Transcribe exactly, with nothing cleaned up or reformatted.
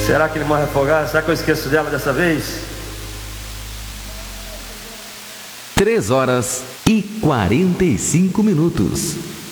Será que ele morre afogado? Será que eu esqueço dela dessa vez? Três horas e quarenta e cinco minutos.